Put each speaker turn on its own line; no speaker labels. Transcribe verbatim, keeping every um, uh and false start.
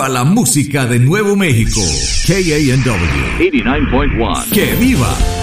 viva la música de Nuevo México. K A N W
eighty-nine point one.
¡Que viva!